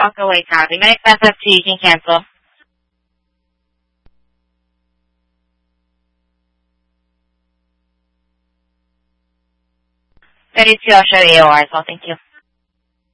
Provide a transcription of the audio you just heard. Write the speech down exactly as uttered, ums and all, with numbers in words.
walk away tab. Even if that's up to you, you can cancel. thirty-two, I'll show the A O R as well. Thank you.